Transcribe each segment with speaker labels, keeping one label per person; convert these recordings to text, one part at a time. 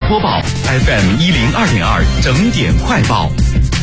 Speaker 1: 播报 FM102.2 整点快报。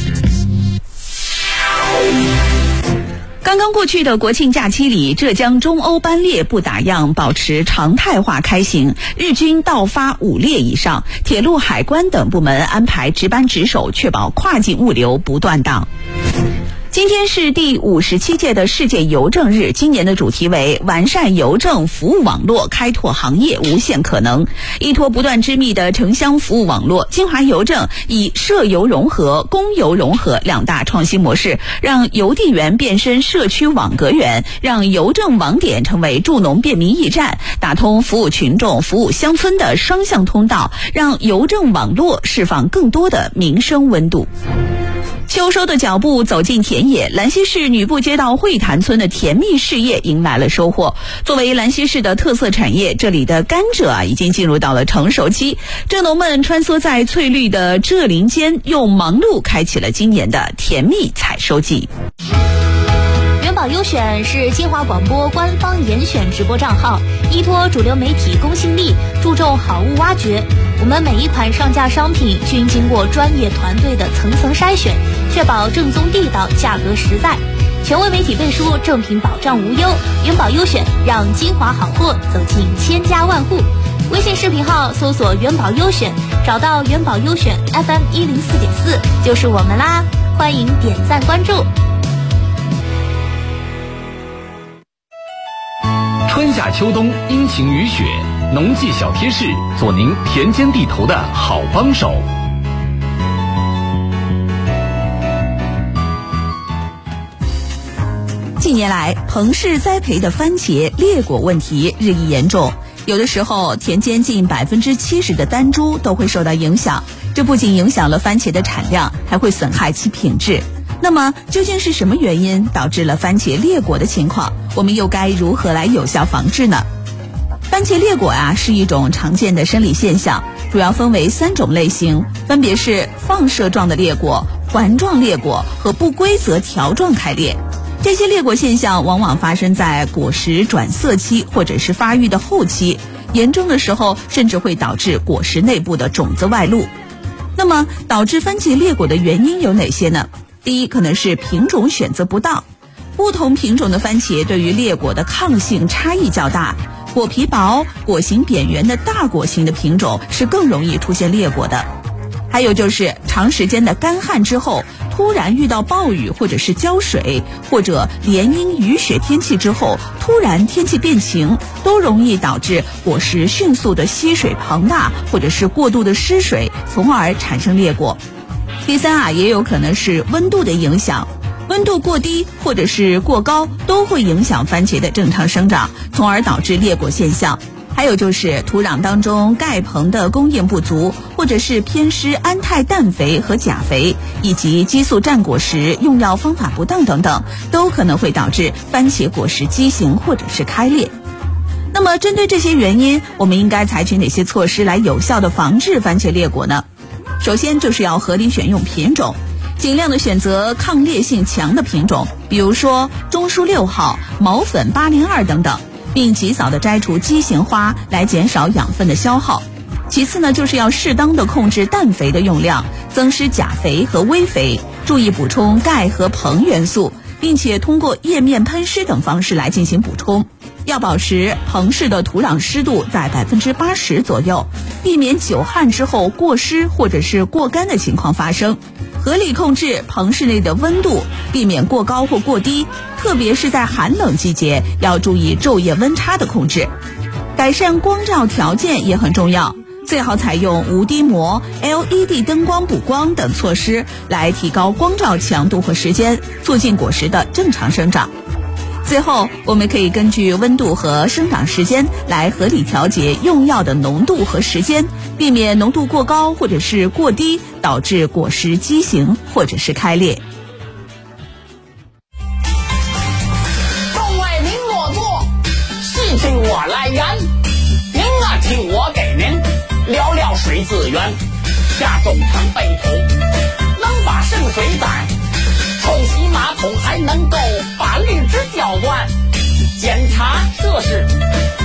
Speaker 2: 刚刚过去的国庆假期里，浙江中欧班列不打烊，保持常态化开行，日均到发5列以上，铁路海关等部门安排值班值守，确保跨境物流不断档。今天是第57届的世界邮政日，今年的主题为完善邮政服务网络，开拓行业无限可能。依托不断织密的城乡服务网络，金华邮政以社邮融合、公邮融合2大创新模式，让邮递员变身社区网格员，让邮政网点成为助农便民驿站，打通服务群众、服务乡村的双向通道，让邮政网络释放更多的民生温度。秋收的脚步走进田野，兰溪市女部街道会潭村的甜蜜事业迎来了收获。作为兰溪市的特色产业，这里的甘蔗已经进入到了成熟期，蔗农们穿梭在翠绿的蔗林间，用忙碌开启了今年的甜蜜采收季。
Speaker 3: 元宝优选是金华广播官方严选直播账号，依托主流媒体公信力，注重好物挖掘。我们每一款上架商品均经过专业团队的层层筛选，确保正宗地道、价格实在。权威媒体背书，正品保障无忧。元宝优选让金华好货走进千家万户。微信视频号搜索元宝优选，找到元宝优选 FM104.4就是我们啦，欢迎点赞关注。
Speaker 1: 春夏秋冬，阴晴雨雪，农技小贴士，做您田间地头的好帮手。
Speaker 2: 近年来，棚式栽培的番茄裂果问题日益严重，有的时候田间近70%的单株都会受到影响，这不仅影响了番茄的产量，还会损害其品质。那么究竟是什么原因导致了番茄裂果的情况？我们又该如何来有效防治呢？番茄裂果是一种常见的生理现象，主要分为3种类型，分别是放射状的裂果、环状裂果和不规则条状开裂。这些裂果现象往往发生在果实转色期或者是发育的后期，严重的时候甚至会导致果实内部的种子外露。那么导致番茄裂果的原因有哪些呢？第一，可能是品种选择不当，不同品种的番茄对于裂果的抗性差异较大，果皮薄、果形扁圆的大果型的品种是更容易出现裂果的。还有就是长时间的干旱之后，突然遇到暴雨或者是浇水，或者连阴雨雪天气之后，突然天气变晴，都容易导致果实迅速的吸水膨大，或者是过度的失水，从而产生裂果。第三也有可能是温度的影响，温度过低或者是过高都会影响番茄的正常生长，从而导致裂果现象。还有就是土壤当中钙硼的供应不足，或者是偏施安泰氮肥和钾肥，以及激素占果实、用药方法不当等等，都可能会导致番茄果实畸形或者是开裂。那么针对这些原因，我们应该采取哪些措施来有效的防治番茄裂果呢？首先就是要合理选用品种，尽量的选择抗裂性强的品种，比如说中疏6号、毛粉802等等，并及早的摘除畸形花来减少养分的消耗。其次呢，就是要适当的控制氮肥的用量，增施钾肥和微肥，注意补充钙和硼元素，并且通过叶面喷施等方式来进行补充。要保持棚式的土壤湿度在80%左右，避免久旱之后过湿或者是过干的情况发生。合理控制棚室内的温度，避免过高或过低，特别是在寒冷季节要注意昼夜温差的控制。改善光照条件也很重要，最好采用无滴膜、LED 灯光补光等措施来提高光照强度和时间，促进果实的正常生长。最后，我们可以根据温度和生长时间来合理调节用药的浓度和时间，避免浓度过高或者是过低，导致果实畸形或者是开裂。
Speaker 4: 众位您莫坐，事情我来圆。您听我给您聊聊水资源。下中堂背土能把圣水载，冲洗马桶还能够把绿植浇灌，检查设施